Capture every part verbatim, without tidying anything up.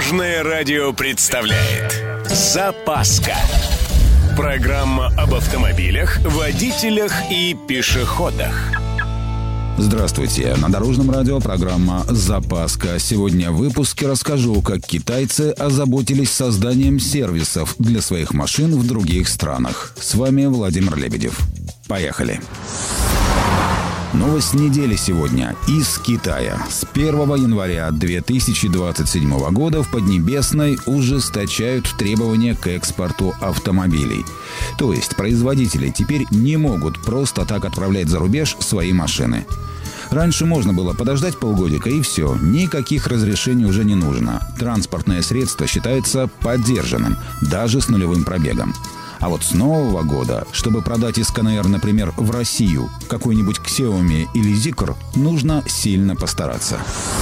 Дорожное радио представляет «Запаска». Программа об автомобилях, водителях и пешеходах. Здравствуйте. На Дорожном радио программа «Запаска». Сегодня в выпуске расскажу, как китайцы озаботились созданием сервисов для своих машин в других странах. С вами Владимир Лебедев. Поехали. Новость недели сегодня из Китая. С первого января две тысячи двадцать седьмого года в Поднебесной ужесточают требования к экспорту автомобилей. То есть производители теперь не могут просто так отправлять за рубеж свои машины. Раньше можно было подождать полгодика и все, никаких разрешений уже не нужно. Транспортное средство считается подержанным, даже с нулевым пробегом. А вот с нового года, чтобы продать Исканер, например, в Россию, какой-нибудь Xiaomi или Zeekr, нужно сильно постараться.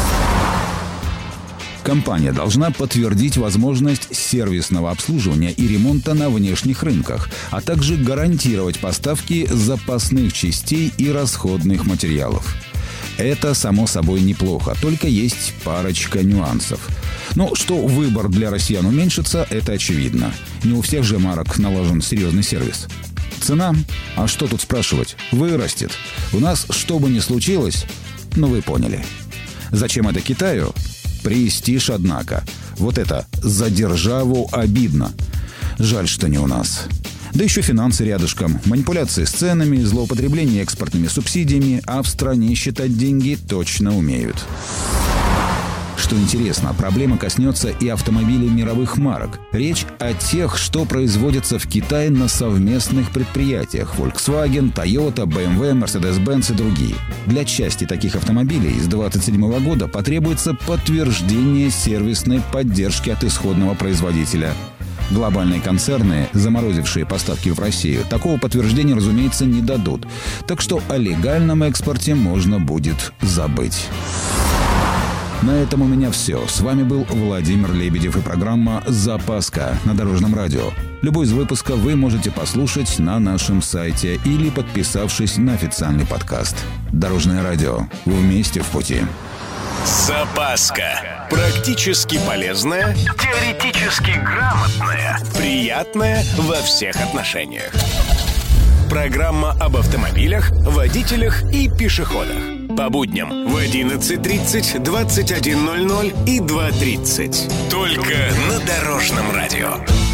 Компания должна подтвердить возможность сервисного обслуживания и ремонта на внешних рынках, а также гарантировать поставки запасных частей и расходных материалов. Это, само собой, неплохо, только есть парочка нюансов. Но что выбор для россиян уменьшится, это очевидно. Не у всех же марок наложен серьезный сервис. Цена? А что тут спрашивать? Вырастет. У нас, что бы ни случилось, ну вы поняли. Зачем это Китаю? Престиж, однако. Вот это «за державу обидно». Жаль, что не у нас. Да еще финансы рядышком, манипуляции с ценами, злоупотребление экспортными субсидиями, а в стране считать деньги точно умеют. Что интересно, проблема коснется и автомобилей мировых марок. Речь о тех, что производятся в Китае на совместных предприятиях: Volkswagen, Toyota, бэ эм вэ, Mercedes-Benz и другие. Для части таких автомобилей с две тысячи двадцать седьмого года потребуется подтверждение сервисной поддержки от исходного производителя. Глобальные концерны, заморозившие поставки в Россию, такого подтверждения, разумеется, не дадут. Так что о легальном экспорте можно будет забыть. На этом у меня все. С вами был Владимир Лебедев и программа «Запаска» на Дорожном радио. Любой из выпусков вы можете послушать на нашем сайте или подписавшись на официальный подкаст. Дорожное радио. Вместе в пути. «Запаска». Практически полезная, теоретически грамотная, приятная во всех отношениях. Программа об автомобилях, водителях и пешеходах. По будням в одиннадцать тридцать, двадцать один ноль ноль и два тридцать. Только на Дорожном радио.